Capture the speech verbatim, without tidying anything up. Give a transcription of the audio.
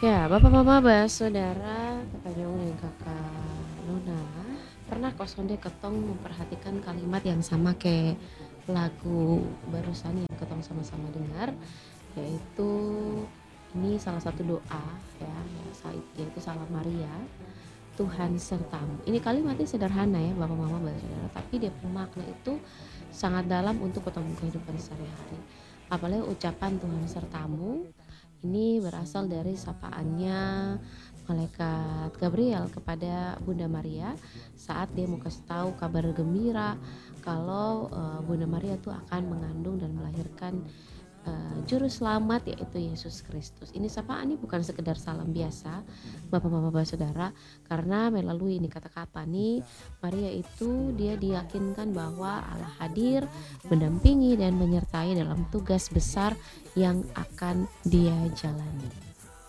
Ya, Bapak, Mama, Saudara, Kakak Jong dan Kakak Nona, pernah kok sonde ketong memperhatikan kalimat yang sama kayak lagu barusan yang ketong sama-sama dengar, yaitu ini salah satu doa ya, ya sa- yaitu Salam Maria, Tuhan sertamu. Ini kalimatnya sederhana ya Bapak Mama Saudara, tapi dia pemakna itu sangat dalam untuk ketemu kehidupan sehari-hari. Apalagi ucapan Tuhan sertamu ini berasal dari sapaannya malaikat Gabriel kepada Bunda Maria saat dia mau kasih tahu kabar gembira kalau uh, Bunda Maria tuh akan mengandung dan melahirkan uh, juru selamat yaitu Yesus Kristus. Ini sapaan ini bukan sekedar salam biasa Bapak-bapak saudara, karena melalui ini kata-kata nih Maria itu dia diyakinkan bahwa Allah hadir mendampingi dan menyertai dalam tugas besar yang akan dia jalani.